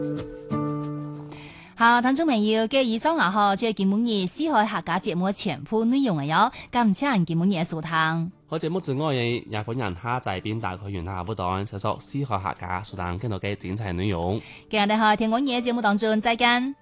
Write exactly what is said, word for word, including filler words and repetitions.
好，聽眾朋友嘅以上啊，嗬，即係今晡日四海客家節目嘅全部內容嘅喲，感謝今晡日嘅收聽。 好節目之外嘅也歡迎下載並打開原下舞台，搜索四海客家，收聽更多嘅精彩內容。 今日喺聽我嘢節目當中，再見。